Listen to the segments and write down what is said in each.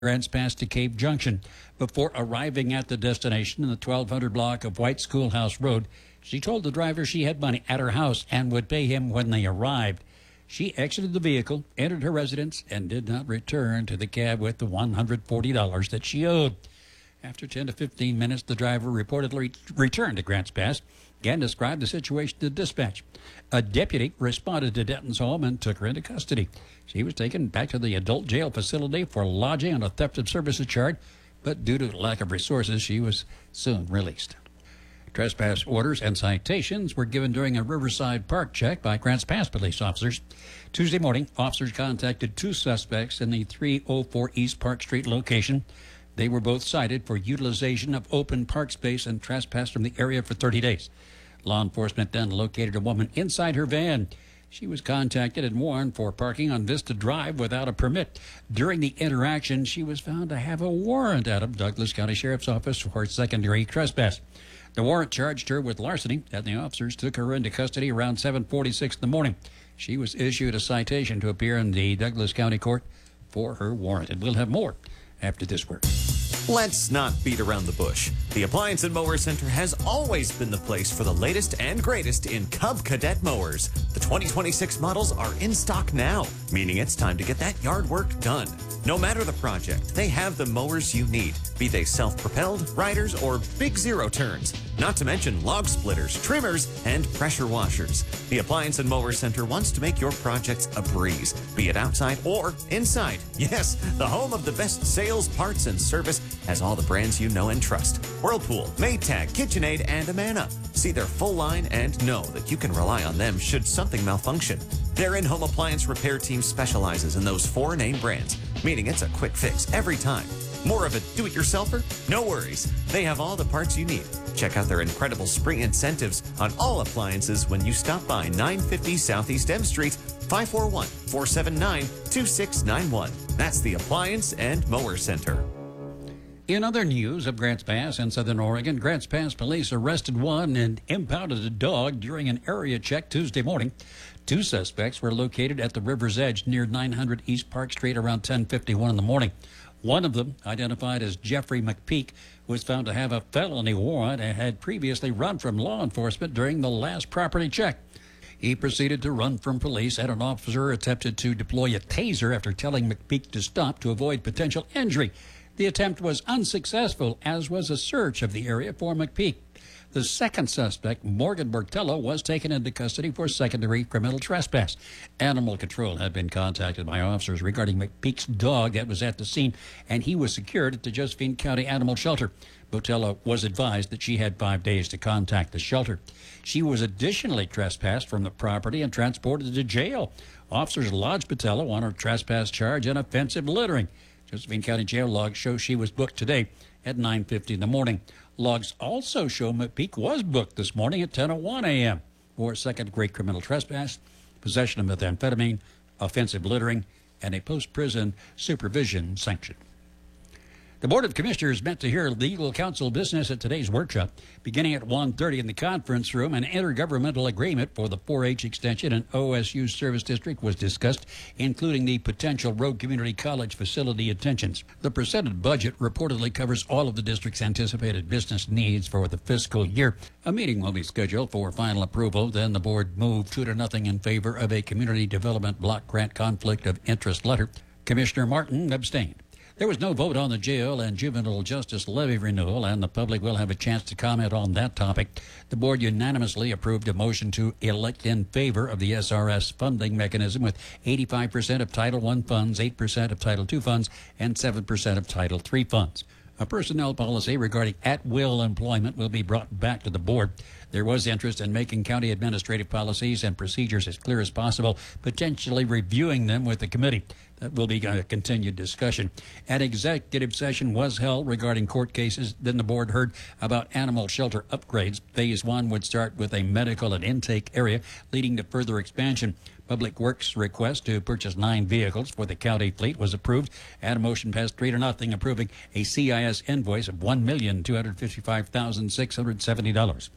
Grants Pass to Cave Junction. Before arriving at the destination in the 1200 block of White Schoolhouse Road, she told the driver she had money at her house and would pay him when they arrived. She exited the vehicle, entered her residence, and did not return to the cab with the $140 that she owed. After 10 to 15 minutes, the driver reportedly returned to Grants Pass and described the situation to dispatch. A deputy responded to Denton's home and took her into custody. She was taken back to the adult jail facility for lodging on a theft of services charge, but due to lack of resources, she was soon released. Trespass orders and citations were given during a Riverside Park check by Grants Pass police officers. Tuesday morning, officers contacted two suspects in the 304 East Park Street location. They were both cited for utilization of open park space and trespass from the area for 30 days. Law enforcement then located a woman inside her van. She was contacted and warned for parking on Vista Drive without a permit. During the interaction, she was found to have a warrant out of Douglas County Sheriff's Office for secondary trespass. The warrant charged her with larceny, and the officers took her into custody around 7:46 in the morning. She was issued a citation to appear in the Douglas County Court for her warrant. And we'll have more after this word. Let's not beat around the bush. The Appliance and Mower Center has always been the place for the latest and greatest in Cub Cadet mowers. The 2026 models are in stock now, meaning it's time to get that yard work done. No matter the project, they have the mowers you need, be they self-propelled, riders, or big zero turns. Not to mention log splitters, trimmers, and pressure washers. The Appliance and Mower Center wants to make your projects a breeze, be it outside or inside. Yes, the home of the best sales, parts, and service has all the brands you know and trust. Whirlpool, Maytag, KitchenAid, and Amana. See their full line and know that you can rely on them should something malfunction. Their in-home appliance repair team specializes in those four name brands, meaning it's a quick fix every time. More of a do-it-yourselfer? No worries. They have all the parts you need. Check out their incredible spring incentives on all appliances when you stop by 950 Southeast M Street, 541-479-2691. That's the Appliance and Mower Center. In other news of Grants Pass in Southern Oregon, Grants Pass police arrested one and impounded a dog during an area check Tuesday morning. Two suspects were located at the river's edge near 900 East Park Street around 10:51 in the morning. One of them, identified as Jeffrey McPeak, was found to have a felony warrant and had previously run from law enforcement during the last property check. He proceeded to run from police, and an officer attempted to deploy a taser after telling McPeak to stop to avoid potential injury. The attempt was unsuccessful, as was a search of the area for McPeak. The second suspect, Morgan Bertello, was taken into custody for secondary criminal trespass. Animal Control had been contacted by officers regarding McPeak's dog that was at the scene, and he was secured at the Josephine County Animal Shelter. Bertello was advised that she had 5 days to contact the shelter. She was additionally trespassed from the property and transported to jail. Officers lodged Bertello on a trespass charge and offensive littering. Josephine County Jail logs show she was booked today at 9:50 in the morning. Logs also show McPeak was booked this morning at 10:01 a.m. for second-degree criminal trespass, possession of methamphetamine, offensive littering, and a post-prison supervision sanction. The Board of Commissioners met to hear legal counsel business at today's workshop. Beginning at 1:30 in the conference room, an intergovernmental agreement for the 4-H extension and OSU service district was discussed, including the potential Road Community College facility intentions. The presented budget reportedly covers all of the district's anticipated business needs for the fiscal year. A meeting will be scheduled for final approval. Then the board moved 2-0 in favor of a community development block grant conflict of interest letter. Commissioner Martin abstained. There was no vote on the jail and juvenile justice levy renewal, and the public will have a chance to comment on that topic. The board unanimously approved a motion to elect in favor of the SRS funding mechanism with 85% of Title I funds, 8% of Title II funds, and 7% of Title III funds. A personnel policy regarding at-will employment will be brought back to the board. There was interest in making county administrative policies and procedures as clear as possible, potentially reviewing them with the committee. That will be a continued discussion. An executive session was held regarding court cases. Then the board heard about animal shelter upgrades. Phase 1 would start with a medical and intake area, leading to further expansion. Public Works request to purchase 9 vehicles for the county fleet was approved, and a motion passed 3-0 approving a CIS invoice of $1,255,670.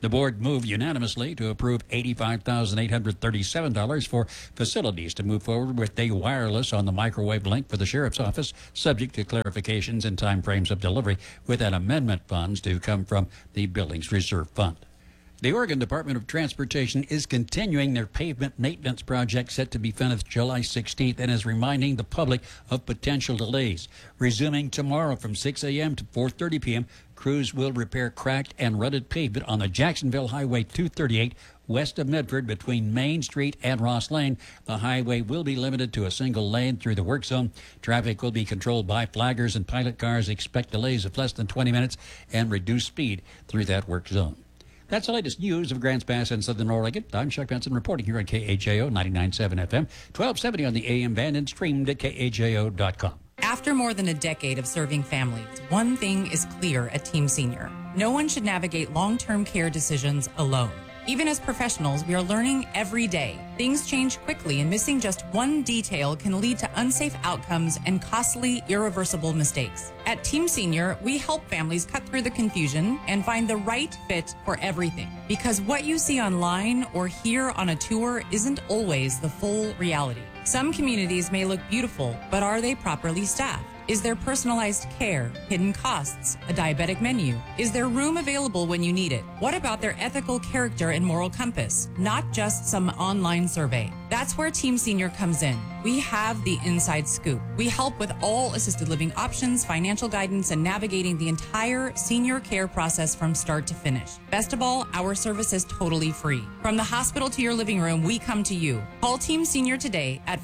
The board moved unanimously to approve $85,837 for facilities to move forward with day wireless on the microwave link for the sheriff's office, subject to clarifications and timeframes of delivery, with an amendment funds to come from the Buildings Reserve Fund. The Oregon Department of Transportation is continuing their pavement maintenance project set to be finished July 16th and is reminding the public of potential delays. Resuming tomorrow from 6 a.m. to 4:30 p.m., crews will repair cracked and rutted pavement on the Jacksonville Highway 238 west of Medford between Main Street and Ross Lane. The highway will be limited to a single lane through the work zone. Traffic will be controlled by flaggers and pilot cars. Expect delays of less than 20 minutes and reduced speed through that work zone. That's the latest news of Grants Pass in Southern Oregon. I'm Chuck Benson reporting here on KHAO 99.7 FM, 1270 on the AM band and streamed at KHAO.com. After more than a decade of serving families, one thing is clear at Team Senior. No one should navigate long-term care decisions alone. Even as professionals, we are learning every day. Things change quickly, and missing just one detail can lead to unsafe outcomes and costly, irreversible mistakes. At Team Senior, we help families cut through the confusion and find the right fit for everything. Because what you see online or hear on a tour isn't always the full reality. Some communities may look beautiful, but are they properly staffed? Is there personalized care, hidden costs, a diabetic menu? Is there room available when you need it? What about their ethical character and moral compass, not just some online survey? That's where Team Senior comes in. We have the inside scoop. We help with all assisted living options, financial guidance, and navigating the entire senior care process from start to finish. Best of all, our service is totally free. From the hospital to your living room, we come to you. Call Team Senior today at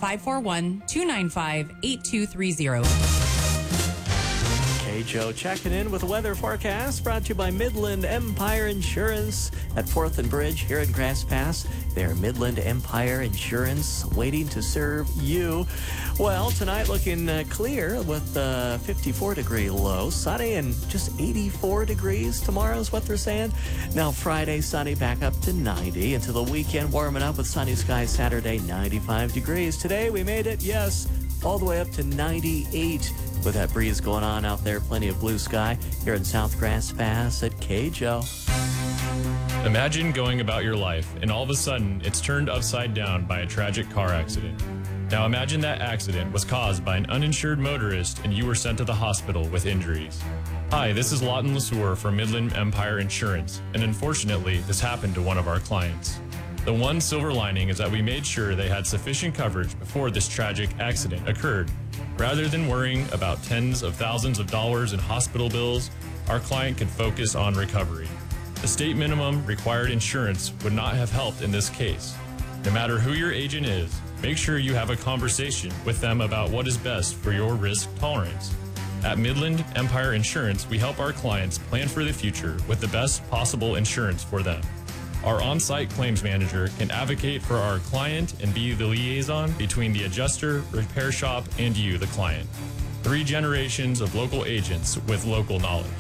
541-295-8230. Hey, Joe, checking in with a weather forecast brought to you by Midland Empire Insurance at 4th and Bridge here in Grants Pass. They're Midland Empire Insurance, waiting to serve you. Well, tonight looking clear with 54-degree low, sunny and just 84 degrees tomorrow is what they're saying. Now Friday, sunny back up to 90. Into the weekend, warming up with sunny skies Saturday, 95 degrees. Today we made it, yes, all the way up to 98. With that breeze going on out there, plenty of blue sky here in South Grants Pass at KJO. Imagine going about your life and all of a sudden it's turned upside down by a tragic car accident. Now imagine that accident was caused by an uninsured motorist and you were sent to the hospital with injuries. Hi, this is Lawton Lesueur from Midland Empire Insurance, and unfortunately this happened to one of our clients. The one silver lining is that we made sure they had sufficient coverage before this tragic accident occurred. Rather than worrying about tens of thousands of dollars in hospital bills, our client could focus on recovery. The state minimum required insurance would not have helped in this case. No matter who your agent is, make sure you have a conversation with them about what is best for your risk tolerance. At Midland Empire Insurance, we help our clients plan for the future with the best possible insurance for them. Our on-site claims manager can advocate for our client and be the liaison between the adjuster, repair shop, and you, the client. 3 generations of local agents with local knowledge.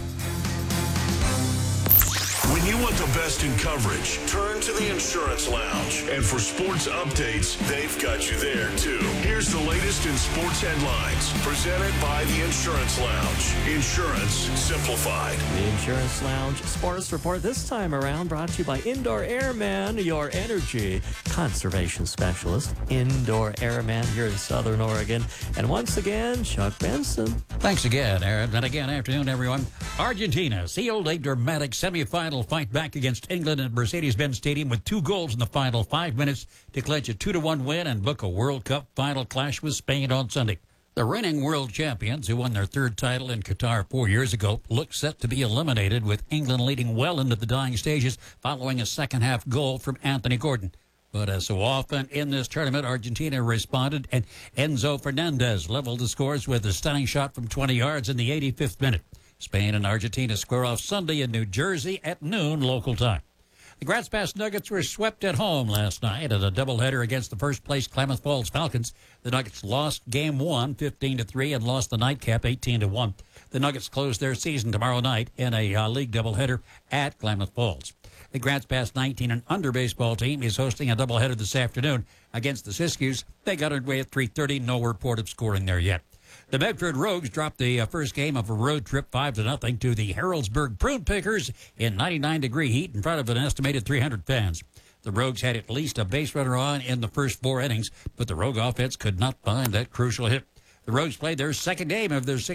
When you want the best in coverage, turn to the Insurance Lounge. And for sports updates, they've got you there, too. Here's the latest in sports headlines, presented by the Insurance Lounge. Insurance Simplified. The Insurance Lounge Sports Report this time around brought to you by Indoor Airman, your energy conservation specialist. Indoor Airman here in Southern Oregon. And once again, Chuck Benson. Thanks again, Aaron. And again, afternoon, everyone. Argentina sealed a dramatic semifinal fight back against England at Mercedes-Benz Stadium with 2 goals in the final 5 minutes to clinch a 2-1 win and book a World Cup final clash with Spain on Sunday. The reigning world champions, who won their 3rd title in Qatar 4 years ago, look set to be eliminated, with England leading well into the dying stages following a second-half goal from Anthony Gordon. But as so often in this tournament, Argentina responded, and Enzo Fernandez leveled the scores with a stunning shot from 20 yards in the 85th minute. Spain and Argentina square off Sunday in New Jersey at noon local time. The Grants Pass Nuggets were swept at home last night at a doubleheader against the first-place Klamath Falls Falcons. The Nuggets lost Game 1 15-3 and lost the nightcap 18-1. The Nuggets close their season tomorrow night in a league doubleheader at Klamath Falls. The Grants Pass 19 and under baseball team is hosting a doubleheader this afternoon against the Siskiyous. They got underway at 3:30. No report of scoring there yet. The Medford Rogues dropped the first game of a road trip 5-0 to the Harrodsburg Prune Pickers in 99-degree heat in front of an estimated 300 fans. The Rogues had at least a base runner on in the first 4 innings, but the Rogue offense could not find that crucial hit. The Rogues played their second game of their